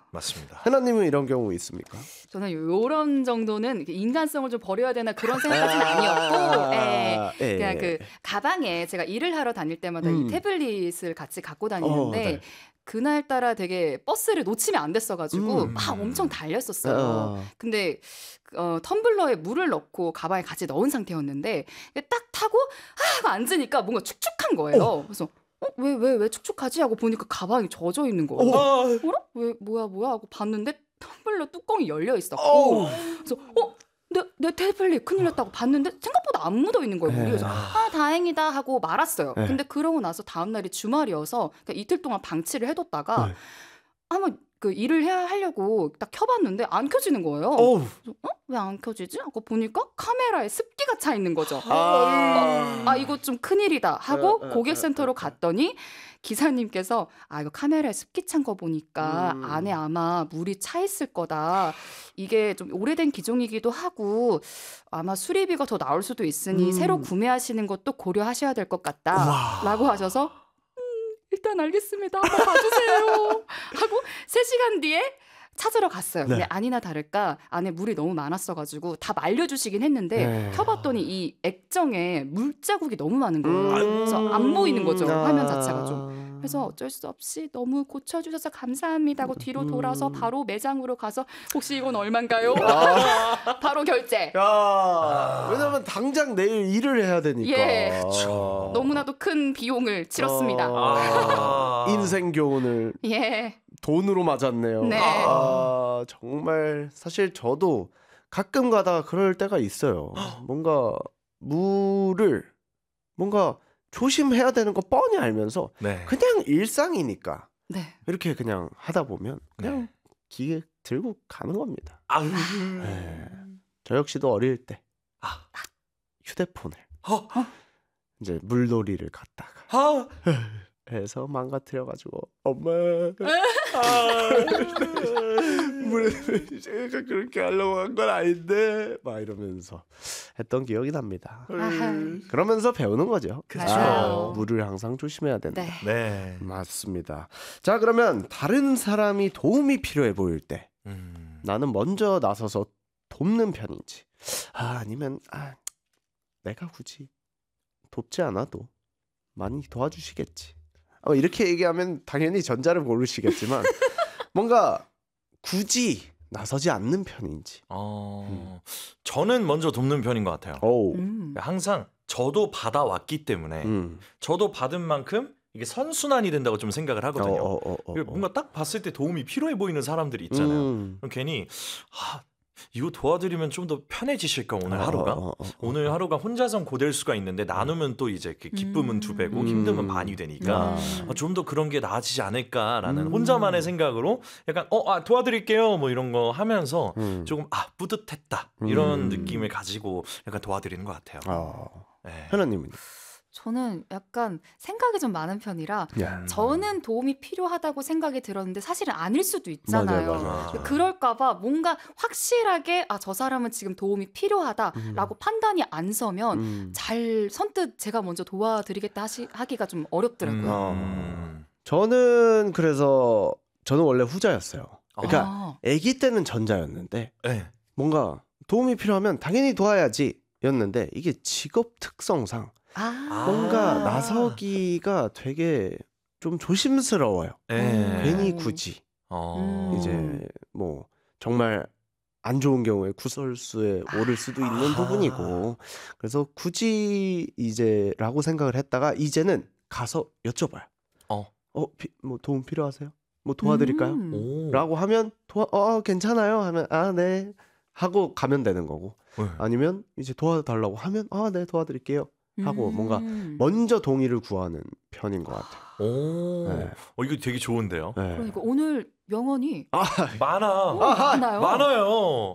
맞습니다. 해나님은 이런 경우 있습니까? 저는 요런 정도는 인간성을 좀 버려야 되나 그런 생각까지는 아니었고 그냥 그 가방에 제가 일을 하러 다닐 때마다 이 태블릿을 같이 갖고 다니는데 네. 그날따라 되게 버스를 놓치면 안 됐어가지고 막 엄청 달렸었어요. 근데 텀블러에 물을 넣고 가방에 같이 넣은 상태였는데 딱 타고 하고 앉으니까 뭔가 축축한 거예요. 그래서 왜 축축하지? 하고 보니까 가방이 젖어 있는 거예요. 어라? 왜 뭐야 하고 봤는데 텀블러 뚜껑이 열려 있었고 그래서 내 태블릿 큰일 났다고 봤는데 생각보다 안 묻어 있는 거예요. 그래서 다행이다 하고 말았어요. 근데 그러고 나서 다음 날이 주말이어서 그러니까 이틀 동안 방치를 해뒀다가 한번 그 일을 하려고 딱 켜봤는데 안 켜지는 거예요. 그래서 왜 안 켜지지? 하고 보니까 카메라에 습기가 차 있는 거죠. 이거 좀 큰일이다 하고 고객센터로 갔더니 기사님께서 이거 카메라에 습기 찬 거 보니까 안에 아마 물이 차 있을 거다. 이게 좀 오래된 기종이기도 하고 아마 수리비가 더 나올 수도 있으니 새로 구매하시는 것도 고려하셔야 될 것 같다. 라고 하셔서 일단 알겠습니다. 한번 봐주세요. 하고 3시간 뒤에 찾으러 갔어요. 근데 아니나 다를까 안에 물이 너무 많았어가지고 다 말려주시긴 했는데 켜봤더니 이 액정에 물자국이 너무 많은 거예요. 그래서 안 보이는 거죠. 화면 자체가 좀. 그래서 어쩔 수 없이 너무 고쳐주셔서 감사합니다 하고 뒤로 돌아서 바로 매장으로 가서 혹시 이건 얼만가요? 바로 결제. 왜냐면 당장 내일 일을 해야 되니까. 너무나도 큰 비용을 치렀습니다. 인생 교훈을 돈으로 맞았네요. 네. 정말 사실 저도 가끔 가다가 그럴 때가 있어요. 뭔가 물을 뭔가 조심해야 되는 거 뻔히 알면서 그냥 일상이니까 이렇게 그냥 하다 보면 그냥 기계 들고 가는 겁니다. 저 역시도 어릴 때 휴대폰을 이제 물놀이를 갔다가 해서 망가뜨려가지고 엄마 제가 그렇게 하려고 한 건 아닌데 막 이러면서 했던 기억이 납니다. 그러면서 배우는 거죠. 물을 항상 조심해야 된다. 네. 맞습니다. 자, 그러면 다른 사람이 도움이 필요해 보일 때 나는 먼저 나서서 돕는 편인지 아니면 내가 굳이 돕지 않아도 많이 도와주시겠지. 이렇게 얘기하면 당연히 전자를 고르시겠지만 뭔가 굳이 나서지 않는 편인지. 저는 먼저 돕는 편인 것 같아요. 항상 저도 받아왔기 때문에 저도 받은 만큼 이게 선순환이 된다고 좀 생각을 하거든요. 뭔가 딱 봤을 때 도움이 필요해 보이는 사람들이 있잖아요. 그럼 괜히 이거 도와드리면 좀 더 편해지실까 오늘 하루가? 오늘 하루가 혼자선 고될 수가 있는데 나누면 또 이제 그 기쁨은 2배고 힘듦은 반이 되니까 좀 더 그런 게 나아지지 않을까라는 혼자만의 생각으로 약간 도와드릴게요 뭐 이런 거 하면서 조금 뿌듯했다 이런 느낌을 가지고 약간 도와드리는 것 같아요. 현아님은? 저는 약간 생각이 좀 많은 편이라 저는 도움이 필요하다고 생각이 들었는데 사실은 아닐 수도 있잖아요. 맞아요. 그럴까봐 뭔가 확실하게 저 사람은 지금 도움이 필요하다라고 판단이 안 서면 잘 선뜻 제가 먼저 도와드리겠다 하기가 좀 어렵더라고요. 저는 그래서 저는 원래 후자였어요. 그러니까 아기 때는 전자였는데 뭔가 도움이 필요하면 당연히 도와야지 였는데 이게 직업 특성상 뭔가 나서기가 되게 좀 조심스러워요. 괜히 굳이 이제 뭐 정말 안 좋은 경우에 구설수에 오를 수도 있는 부분이고 그래서 굳이 이제라고 생각을 했다가 이제는 가서 여쭤봐요. 뭐 도움 필요하세요? 뭐 도와드릴까요? 라고 하면 괜찮아요 하면 네 하고 가면 되는 거고 아니면 이제 도와달라고 하면 네 도와드릴게요 하고 뭔가 먼저 동의를 구하는 편인 것 같아요. 이거 되게 좋은데요. 그러니까 오늘 명언이 많아요.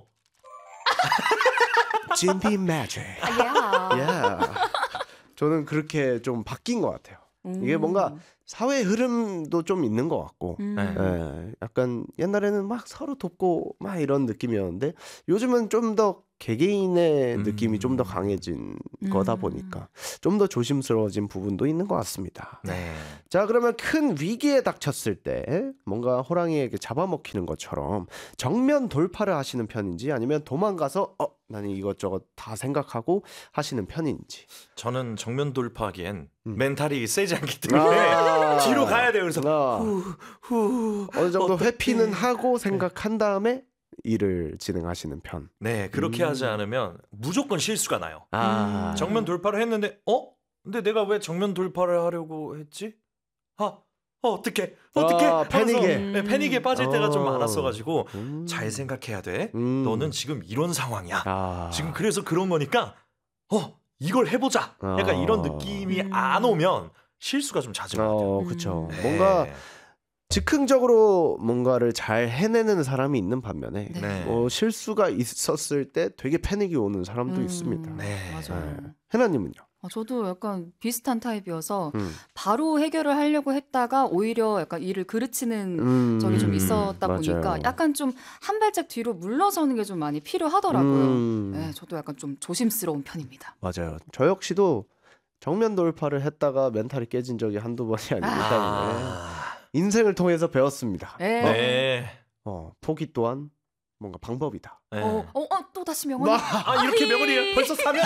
진비 매직. 저는 그렇게 좀 바뀐 것 같아요. 이게 뭔가 사회 흐름도 좀 있는 것 같고 예, 약간 옛날에는 막 서로 돕고 막 이런 느낌이었는데 요즘은 좀 더 개개인의 느낌이 좀 더 강해진 거다 보니까 좀 더 조심스러워진 부분도 있는 것 같습니다. 네. 자, 그러면 큰 위기에 닥쳤을 때 뭔가 호랑이에게 잡아먹히는 것처럼 정면 돌파를 하시는 편인지 아니면 도망가서 나는 이것저것 다 생각하고 하시는 편인지. 저는 정면 돌파하기엔 멘탈이 세지 않기 때문에 뒤로 가야 돼요. 그래서 후 어느 정도 회피는 하고 생각한 다음에 일을 진행하시는 편. 네, 그렇게 하지 않으면 무조건 실수가 나요. 정면 돌파를 했는데 근데 내가 왜 정면 돌파를 하려고 했지? 어떡해 패닉에. 네, 패닉에 빠질 때가 좀 많았어가지고 잘 생각해야 돼. 너는 지금 이런 상황이야. 지금 그래서 그런 거니까 이걸 해보자. 약간 이런 느낌이 안 오면 실수가 좀 잦은 것 같아요. 그렇죠. 뭔가 즉흥적으로 뭔가를 잘 해내는 사람이 있는 반면에 실수가 있었을 때 되게 패닉이 오는 사람도 있습니다. 네. 맞아요. 해나님은요? 저도 약간 비슷한 타입이어서 바로 해결을 하려고 했다가 오히려 약간 일을 그르치는 적이 좀 있었다 보니까 약간 좀 한 발짝 뒤로 물러서는 게 좀 많이 필요하더라고요. 네, 저도 약간 좀 조심스러운 편입니다. 맞아요. 저 역시도 정면 돌파를 했다가 멘탈이 깨진 적이 한두 번이 아니기 때문에 인생을 통해서 배웠습니다. 포기 또한 뭔가 방법이다. 또 다시 명언. 이렇게 명언이에요. 벌써 사면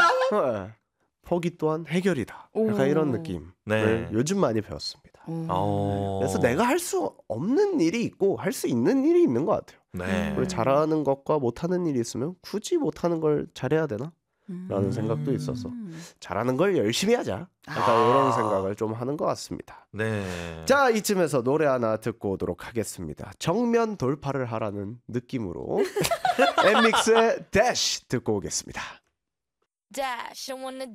포기 또한 해결이다. 약간 이런 느낌을 요즘 많이 배웠습니다. 그래서 내가 할 수 없는 일이 있고 할 수 있는 일이 있는 것 같아요. 우리 잘하는 것과 못하는 일이 있으면 굳이 못하는 걸 잘해야 되나? 라는 생각도 있어서 잘하는 걸 열심히 하자. 약간 이런 생각을 좀 하는 것 같습니다. 네. 자, 이쯤에서 노래 하나 듣고 오도록 하겠습니다. 정면 돌파를 하라는 느낌으로 엠믹스의 Dash 듣고 오겠습니다. Dash, I wanna